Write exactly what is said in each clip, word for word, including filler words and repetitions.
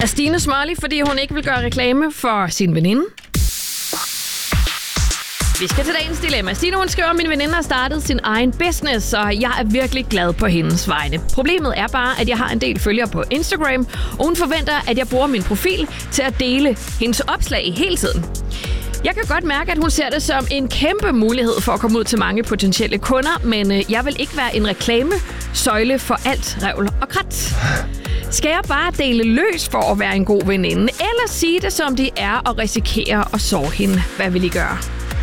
Er Stine smålig, fordi hun ikke vil gøre reklame for sin veninde? Vi skal til dagens dilemma. Stine, hun skriver, at min veninde har startet sin egen business, og jeg er virkelig glad på hendes vegne. Problemet er bare, at jeg har en del følgere på Instagram, og hun forventer, at jeg bruger min profil til at dele hendes opslag hele tiden. Jeg kan godt mærke, at hun ser det som en kæmpe mulighed for at komme ud til mange potentielle kunder, men jeg vil ikke være en reklamesøjle for alt revl og krat. Skal jeg bare dele løs for at være en god veninde, eller sige det, som det er, og risikere at såre hende? Hvad vil I gøre?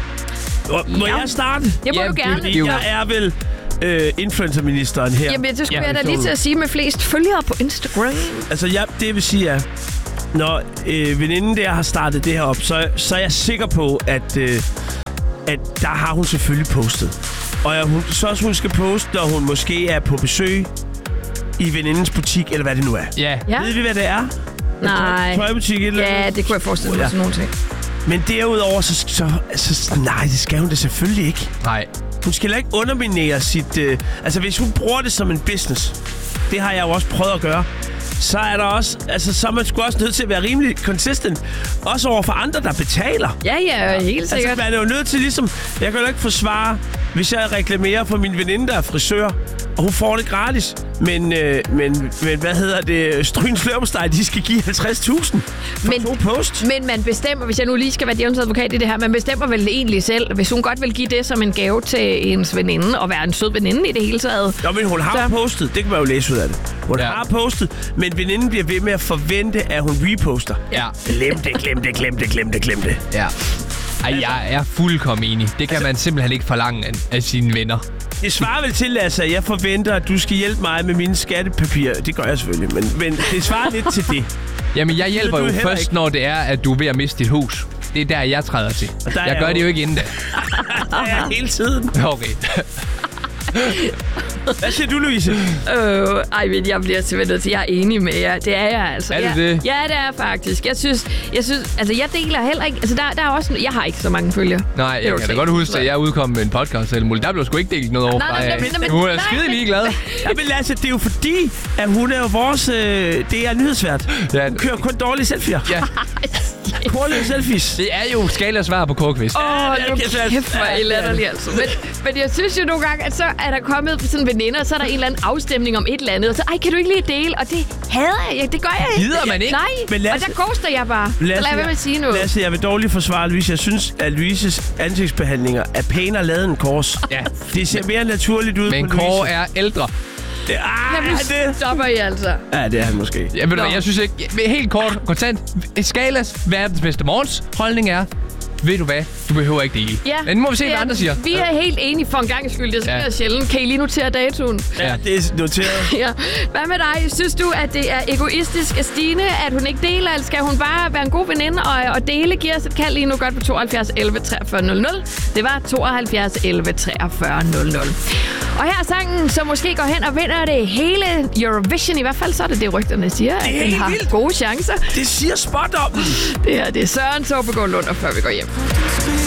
Må ja. jeg starte? Det må ja, du gerne. Fordi jeg er vel øh, influencerministeren her. Jamen, det skulle ja, jeg da lige til at sige med flest følgere på Instagram. Altså, ja, det vil sige, at når øh, veninden der har startet det her op, så, så er jeg sikker på, at, øh, at der har hun selvfølgelig postet. Og jeg, hun, så også hun skal poste, når hun måske er på besøg i venindens butik, eller hvad det nu er. Ja. ja. Ved vi, hvad det er? Nej. Tøjbutik eller Ja, noget? det kunne jeg forestille mig, ja. sådan nogle ting. Men derudover, så, så, så... Nej, det skal hun da selvfølgelig ikke. Nej. Hun skal ikke underminere sit... Øh, altså, hvis hun bruger det som en business, det har jeg jo også prøvet at gøre, så er der også... Altså, så er man sgu også nødt til at være rimelig consistent. Også over for andre, der betaler. Ja, ja, helt sikkert. Altså, man er jo nødt til ligesom... Jeg kan jo ikke forsvare, hvis jeg reklamerer for min veninde, der er frisør, og hun får det gratis. Men, øh, men, men hvad hedder det? Strygens Løbesteg, de skal give halvtreds tusind for men, to post. Men man bestemmer, hvis jeg nu lige skal være djævelens advokat i det her, man bestemmer vel egentlig selv, hvis hun godt vil give det som en gave til ens veninde, og være en sød veninde i det hele taget. Nå, men hun har så... postet. Det kan man jo læse ud af det. Hun ja. har postet, men veninden bliver ved med at forvente, at hun reposter. Ja. Glem det, glem det, glem det, glem det, glem det. Ja. Ej, jeg er fuldkommen enig. Det kan altså, man simpelthen ikke forlange af, af sine venner. Det svarer vel til, altså, at jeg forventer, at du skal hjælpe mig med mine skattepapirer. Det gør jeg selvfølgelig, men, men det svarer lidt til det. Jamen, jeg hjælper jo først, ikke. Når det er, at du er ved at miste dit hus. Det er der, jeg træder til. Jeg, jeg gør jo... det jo ikke inden da. Det er jeg hele tiden. Okay. Hvad siger du, Louise? Øh, ej, men jeg bliver simpelthen nødt til, jeg er enig med jer. Det er jeg altså. Er det jeg, det? Ja, det er faktisk. Jeg synes, jeg synes, altså jeg deler heller ikke, altså der, der er også, jeg har ikke så mange følgere. Nej, jeg kan da godt huske, at jeg udkom med en podcast eller muligt. Der blev sgu ikke delt noget over fra. Hun er skide ligeglad. Jamen Lasse, det er jo fordi, at hun er jo vores, øh, det er nyhedsvært. Ja. Hun kører kun dårlige selfies. Ja. Korlige selfies. Det er jo skala svar på Kårkvist. Åh, oh, nu kæft, hvor er I latterlig altså. Men, men jeg synes jo nogle gange, at så er der kommet sådan veninder, og så er der en eller anden afstemning om et eller andet, og så, ej, kan du ikke lige dele? Og det hader jeg, det gør jeg ikke. Gider man ikke? Nej, men Lasse, og der ghoster jeg bare. Lasse, så lad være med at sige noget. Lasse, jeg vil dårligt forsvare Louise. Jeg synes, at Louises ansigtsbehandlinger er pænere lavet end Kors. Ja. Det ser mere naturligt ud. Men på Louise. Kåre er ældre. Det, ah, Jamen, det stopper I altså. Ja, det er han måske. Ja, men jeg synes ikke... Helt kort, kontant. Skalas verdens bedste morgens holdning er... Ved du hvad? Du behøver ikke dele. Ja, men nu må vi se, hvad andre siger. Vi er helt enige for en gang skyld. Det sker ja. sjældent. Kan I lige notere datoen? Ja, det er noteret. Ja. Hvad med dig? Synes du, at det er egoistisk af Stine, at hun ikke deler, eller skal hun bare være en god veninde og, og dele? Giv os et kald lige nu godt på tooghalvfjerds elleve treogfyrre nul nul. Det var tooghalvfjerds elleve treogfyrre nul nul. Og her er sangen, som måske går hen og vinder det hele Eurovision. I hvert fald så er det det, rygterne siger. Det er at den har vildt. Gode chancer. Det siger spot om. Det her, det er Søren Tåbegaard Lund, og før vi går hjem.